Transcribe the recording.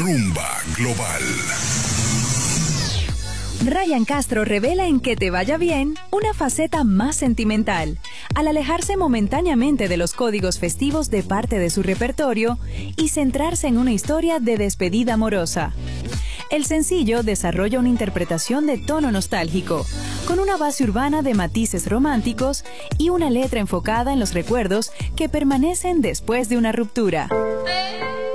Rumba Global. Ryan Castro revela en Que te vaya bien una faceta más sentimental, al alejarse momentáneamente de los códigos festivos de parte de su repertorio y centrarse en una historia de despedida amorosa. El sencillo desarrolla una interpretación de tono nostálgico, con una base urbana de matices románticos y una letra enfocada en los recuerdos que permanecen después de una ruptura.